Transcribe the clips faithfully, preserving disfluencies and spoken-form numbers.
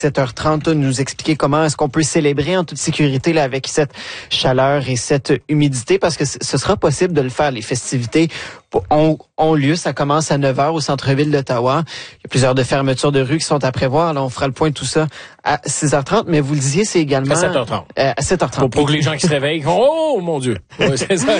sept heures trente, nous expliquer comment est-ce qu'on peut célébrer en toute sécurité là, avec cette chaleur et cette humidité, parce que ce sera possible de le faire. Les festivités ont, ont lieu. Ça commence à neuf heures au centre-ville d'Ottawa. Il y a plusieurs de fermetures de rue qui sont à prévoir. Là, on fera le point de tout ça à six heures trente. Mais vous le disiez, c'est également... À sept heures trente. Euh, à sept heures trente. Pour, pour que les gens qui se réveillent font « Oh, mon Dieu! » Ouais, c'est ça.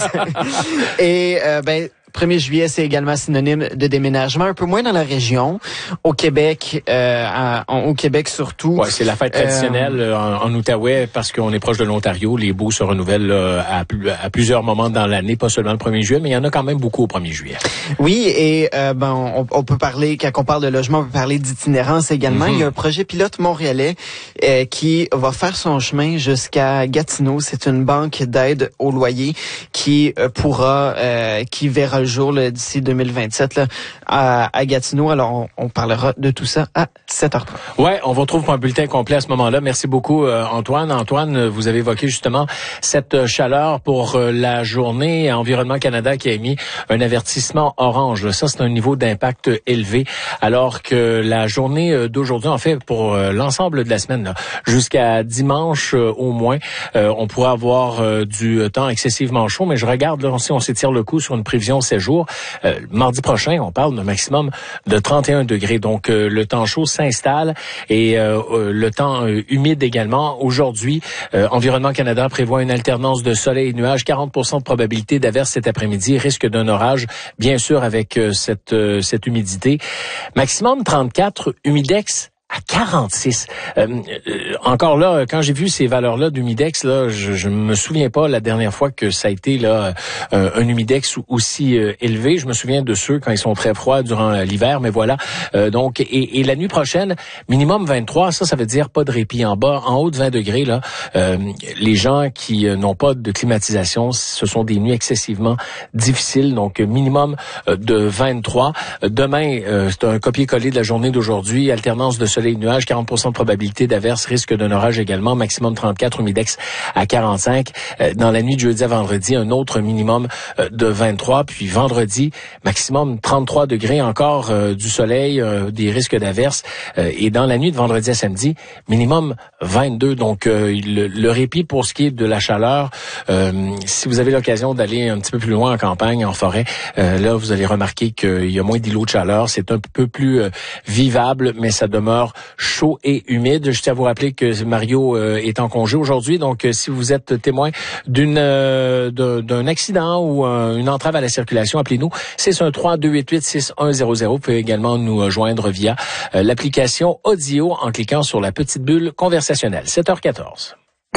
Et, euh, ben... premier juillet, c'est également synonyme de déménagement, un peu moins dans la région. Au Québec, euh, à, en, au Québec surtout. Ouais, c'est la fête traditionnelle euh, en, en Outaouais parce qu'on est proche de l'Ontario. Les baux se renouvellent euh, à, à plusieurs moments dans l'année, pas seulement le premier juillet, mais il y en a quand même beaucoup au premier juillet. Oui, et euh, ben on, on peut parler, quand on parle de logement, on peut parler d'itinérance également. Mm-hmm. Il y a un projet pilote montréalais euh, qui va faire son chemin jusqu'à Gatineau. C'est une banque d'aide au loyer qui euh, pourra, euh, qui verra le jour là, d'ici deux mille vingt-sept là, à, à Gatineau. Alors, on, on parlera de tout ça à sept heures trente. Ouais, on va retrouver un bulletin complet à ce moment-là. Merci beaucoup, euh, Antoine. Antoine, vous avez évoqué justement cette chaleur pour euh, la journée. Environnement Canada qui a émis un avertissement orange. Ça, c'est un niveau d'impact élevé, alors que la journée d'aujourd'hui, en fait, pour euh, l'ensemble de la semaine, là, jusqu'à dimanche euh, au moins, euh, on pourra avoir euh, du temps excessivement chaud. Mais je regarde, là, si on s'étire le coup sur une prévision sept jours, euh, mardi prochain, on parle d'un maximum de trente et un degrés. Donc, euh, le temps chaud s'installe et euh, euh, le temps euh, humide également. Aujourd'hui, euh, Environnement Canada prévoit une alternance de soleil et nuages, quarante pour cent de probabilité d'averse cet après-midi, risque d'un orage, bien sûr, avec euh, cette, euh, cette humidité. Maximum trente-quatre, humidex à quarante-six. Euh, euh, encore là, quand j'ai vu ces valeurs-là d'humidex, là, je, je me souviens pas la dernière fois que ça a été là euh, un humidex aussi euh, élevé. Je me souviens de ceux quand ils sont très froids durant l'hiver, mais voilà. Euh, donc, et, et la nuit prochaine, minimum vingt-trois. Ça, ça veut dire pas de répit en bas, en haut de vingt degrés. Là, euh, les gens qui euh, n'ont pas de climatisation, ce sont des nuits excessivement difficiles. Donc, minimum euh, de vingt-trois. Demain, euh, c'est un copier-coller de la journée d'aujourd'hui. Alternance de soleil et nuages, quarante pour cent de probabilité d'averse, risque d'un orage également, maximum trente-quatre, humidex à quarante-cinq. Euh, dans la nuit de jeudi à vendredi, un autre minimum euh, de vingt-trois. Puis vendredi, maximum trente-trois degrés, encore euh, du soleil, euh, des risques d'averse. Euh, et dans la nuit de vendredi à samedi, minimum vingt-deux. Donc, euh, le, le répit pour ce qui est de la chaleur, euh, si vous avez l'occasion d'aller un petit peu plus loin en campagne, en forêt, euh, là, vous allez remarquer qu'il y a moins d'îlots de chaleur. C'est un peu plus euh, vivable, mais ça demeure chaud et humide. Je tiens à vous rappeler que Mario euh, est en congé aujourd'hui, donc euh, si vous êtes témoin d'une euh, d'un accident ou euh, une entrave à la circulation, appelez-nous six un trois, deux huit huit, six un zéro zéro. Vous pouvez également nous euh, joindre via euh, l'application Audio en cliquant sur la petite bulle conversationnelle. sept heures quatorze.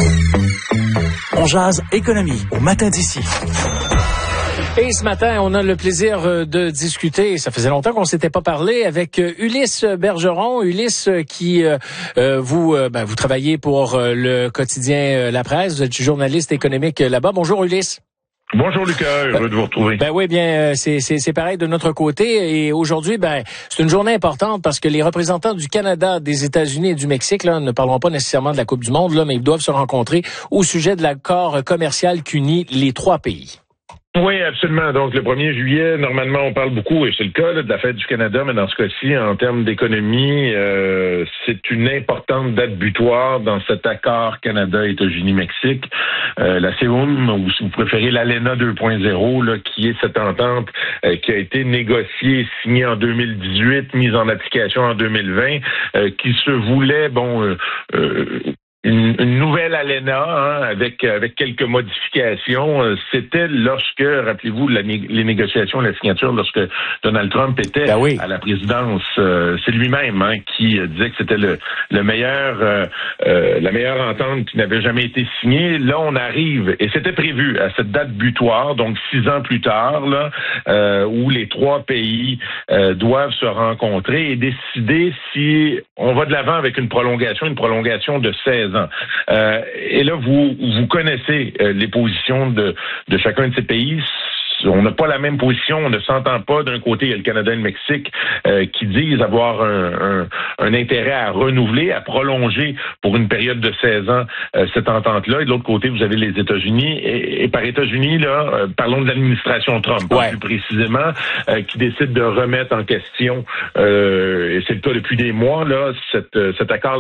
On jase économie au matin d'ici. Et ce matin, on a le plaisir de discuter, ça faisait longtemps qu'on s'était pas parlé, avec Ulysse Bergeron. Ulysse qui, euh, vous ben, vous travaillez pour le quotidien La Presse, vous êtes journaliste économique là-bas. Bonjour Ulysse. Bonjour Lucas, heureux de vous retrouver. Ben oui, bien c'est c'est c'est pareil de notre côté. Et aujourd'hui, ben c'est une journée importante parce que les représentants du Canada, des États-Unis et du Mexique là ne parleront pas nécessairement de la Coupe du Monde là, mais ils doivent se rencontrer au sujet de l'accord commercial qui unit les trois pays. Oui, absolument. Donc, le premier juillet, normalement, on parle beaucoup, et c'est le cas là, de la fête du Canada, mais dans ce cas-ci, en termes d'économie, euh, c'est une importante date butoir dans cet accord Canada-États-Unis-Mexique. Euh, la C O M, ou si vous préférez l'ALENA deux point zéro, là, qui est cette entente euh, qui a été négociée, signée en deux mille dix-huit, mise en application en deux mille vingt, euh, qui se voulait, bon... Euh, euh, Une, une nouvelle ALENA hein, avec avec quelques modifications. Euh, c'était lorsque, rappelez-vous, la, les négociations, la signature, lorsque Donald Trump était ben oui. à la présidence. Euh, c'est lui-même hein, qui euh, disait que c'était le, le meilleur, euh, euh, la meilleure entente qui n'avait jamais été signée. Là, on arrive, et c'était prévu à cette date butoir, donc six ans plus tard, là, euh, où les trois pays euh, doivent se rencontrer et décider si on va de l'avant avec une prolongation, une prolongation de seize ans. Euh, et là, vous vous connaissez euh, les positions de, de chacun de ces pays. on n'a pas la même position, on ne s'entend pas. D'un côté, il y a le Canada et le Mexique euh, qui disent avoir un, un, un intérêt à renouveler, à prolonger pour une période de seize ans euh, cette entente-là. Et de l'autre côté, vous avez les États-Unis. Et, et par États-Unis, là, euh, parlons de l'administration Trump, ouais. plus précisément, euh, qui décide de remettre en question, euh, et c'est le cas depuis des mois, là, cette, cet accord